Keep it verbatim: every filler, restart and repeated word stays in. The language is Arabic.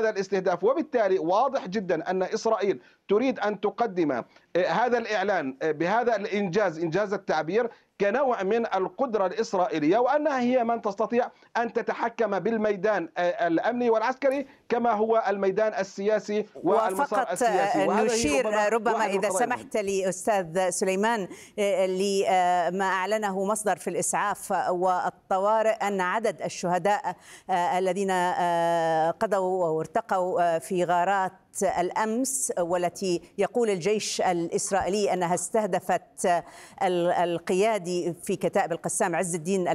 هذا الاستهداف، وبالتالي واضح جدا أن إسرائيل تريد أن تقدم هذا الإعلان بهذا الإنجاز، إنجاز التعبير، كنوع من القدرة الإسرائيلية، وأنها هي من تستطيع أن تتحكم بالميدان الأمني والعسكري كما هو الميدان السياسي والمسار السياسي. وفقط نشير ربما إذا سمحت لي أستاذ سليمان لما أعلنه مصدر في الإسعاف والطوارئ أن عدد الشهداء الذين قضوا وارتقوا في غارات الأمس، والتي يقول الجيش الإسرائيلي أنها استهدفت القيادي في كتائب القسام عز الدين